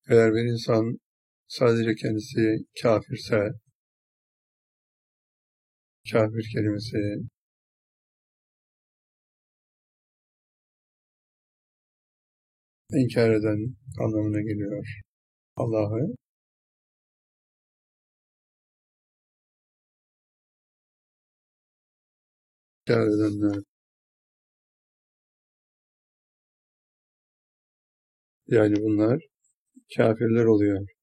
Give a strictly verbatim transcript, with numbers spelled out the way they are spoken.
Eğer bir insan sadece kendisi kafirse, kafir kelimesi inkar eden anlamına geliyor. Allah'ı inkar edenler. Yani bunlar kafirler oluyor.